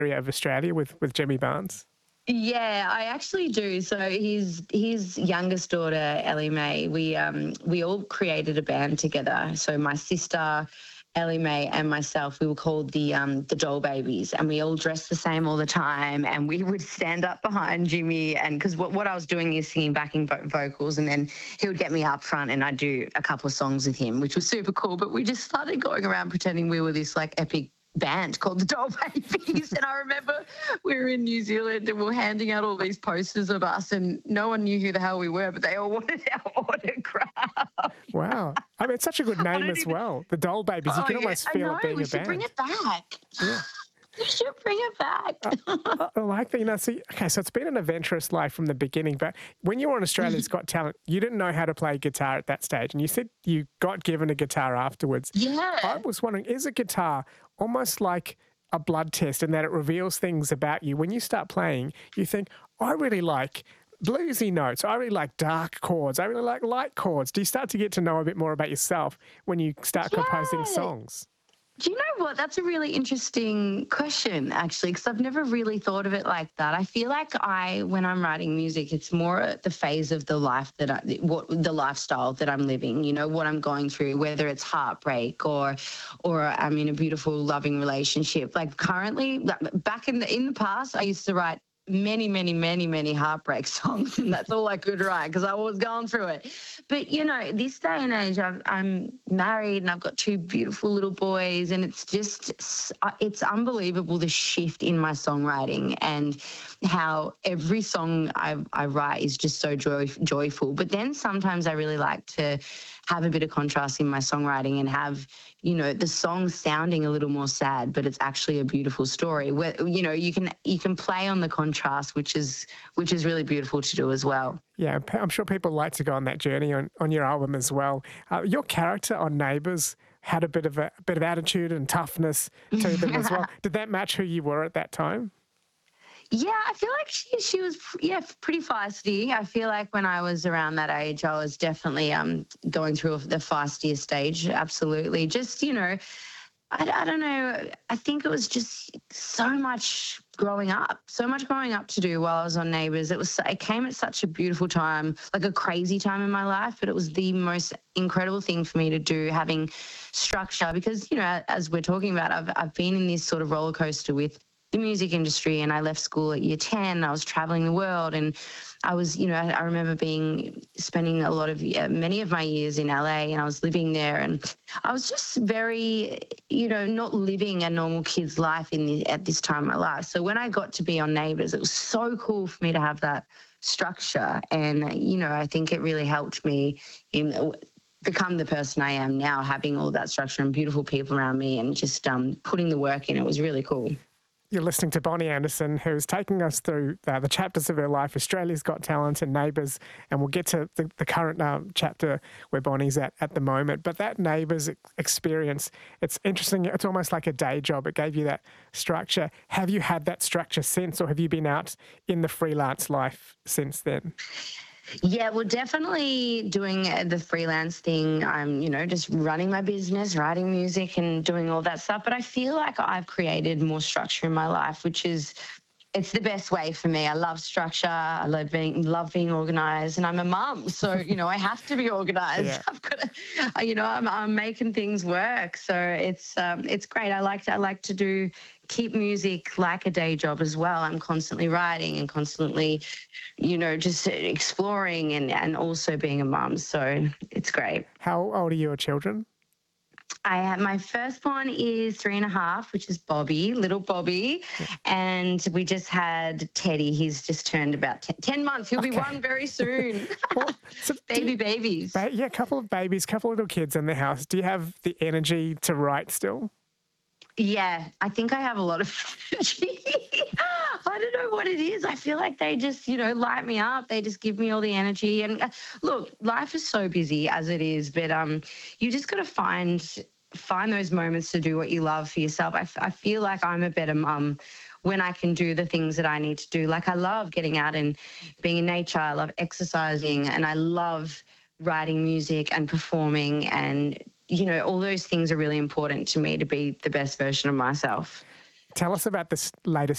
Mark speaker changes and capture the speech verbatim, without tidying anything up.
Speaker 1: area of Australia with, with Jimmy Barnes?
Speaker 2: Yeah, I actually do. So his his youngest daughter, Ellie Mae, we um we all created a band together. So my sister, Ellie Mae, and myself, we were called the um the Doll Babies, and we all dressed the same all the time. And we would stand up behind Jimmy, and because what what I was doing is singing backing vo- vocals, and then he would get me up front, and I'd do a couple of songs with him, which was super cool. But we just started going around pretending we were this like epic band called the Doll Babies. And I remember we were in New Zealand and we were handing out all these posters of us, and no one knew who the hell we were, but they all wanted our autograph.
Speaker 1: Wow. I mean, it's such a good name as
Speaker 2: even...
Speaker 1: well. The Doll Babies. You
Speaker 2: oh,
Speaker 1: can
Speaker 2: yeah,
Speaker 1: almost
Speaker 2: I
Speaker 1: feel
Speaker 2: know.
Speaker 1: it being
Speaker 2: we
Speaker 1: a
Speaker 2: should
Speaker 1: band.
Speaker 2: bring it back.
Speaker 1: Yeah.
Speaker 2: We should bring it back.
Speaker 1: I, I like that. You know, see, okay, so it's been an adventurous life from the beginning, but when you were on Australia's Got Talent, you didn't know how to play guitar at that stage, and you said you got given a guitar afterwards.
Speaker 2: Yeah.
Speaker 1: I was wondering, is a guitar almost like a blood test in that it reveals things about you? When you start playing, you think, I really like bluesy notes. I really like dark chords. I really like light chords. Do you start to get to know a bit more about yourself when you start
Speaker 2: yeah.
Speaker 1: composing songs?
Speaker 2: Do you know what? That's a really interesting question, actually, because I've never really thought of it like that. I feel like I, when I'm writing music, it's more the phase of the life that I, what the lifestyle that I'm living. You know, what I'm going through, whether it's heartbreak or, or I'm in a beautiful, loving relationship. Like currently, back in the in the past, I used to write many, many, many, many heartbreak songs, and that's all I could write because I was going through it. But, you know, this day and age, I've, I'm married and I've got two beautiful little boys, and it's just, it's unbelievable the shift in my songwriting and how every song I, I write is just so joy, joyful. But then sometimes I really like to have a bit of contrast in my songwriting and have, you know, the song sounding a little more sad, but it's actually a beautiful story. Where, you know, you can you can play on the contrast, which is which is really beautiful to do as well.
Speaker 1: Yeah, I'm sure people like to go on that journey on, on your album as well. Uh, your character on Neighbours had a bit of a, a bit of attitude and toughness to them as well. Did that match who you were at that time?
Speaker 2: Yeah, I feel like she she was yeah pretty feisty. I feel like when I was around that age, I was definitely um going through the feistier stage. Absolutely, just you know, I, I don't know. I think it was just so much growing up, so much growing up to do while I was on Neighbours. It was it came at such a beautiful time, like a crazy time in my life, but it was the most incredible thing for me to do, having structure, because you know, as we're talking about, I've I've been in this sort of roller coaster with the music industry, and I left school at year ten. I was traveling the world, and I was, you know, I, I remember being spending a lot of uh, many of my years in L A, and I was living there, and I was just very, you know, not living a normal kid's life in the, at this time of my life. So when I got to be on Neighbours, it was so cool for me to have that structure, and you know, I think it really helped me in become the person I am now, having all that structure and beautiful people around me, and just um, putting the work in. It was really cool.
Speaker 1: You're listening to Bonnie Anderson, who's taking us through uh, the chapters of her life, Australia's Got Talent and Neighbours, and we'll get to the, the current um, chapter where Bonnie's at at the moment. But that Neighbours experience, it's interesting. It's almost like a day job. It gave you that structure. Have you had that structure since, or have you been out in the freelance life since then?
Speaker 2: Yeah, well, definitely doing the freelance thing. I'm, you know, just running my business, writing music and doing all that stuff. But I feel like I've created more structure in my life, which is, it's the best way for me. I love structure. I love being, love being organised, and I'm a mum, so you know I have to be organised.
Speaker 1: Yeah.
Speaker 2: I've got to, you know, I'm, I'm making things work. So it's um, it's great. I like to I like to do keep music like a day job as well. I'm constantly writing and constantly, you know, just exploring and and also being a mum. So it's great.
Speaker 1: How old are your children?
Speaker 2: I have, my firstborn is three and a half, which is Bobby, little Bobby. Yeah. And we just had Teddy. He's just turned about ten, ten months. He'll okay. be one very soon. Well, so Baby you, babies.
Speaker 1: Ba- yeah, a couple of babies, couple of little kids in the house. Do you have the energy to write still?
Speaker 2: Yeah, I think I have a lot of energy. I don't know what it is. I feel like they just, you know, light me up. They just give me all the energy. And uh, look, life is so busy as it is, but um, you just got to find find those moments to do what you love for yourself. I, I feel like I'm a better mum when I can do the things that I need to do. Like I love getting out and being in nature. I love exercising, and I love writing music and performing, and you know, all those things are really important to me to be the best version of myself.
Speaker 1: Tell us about this latest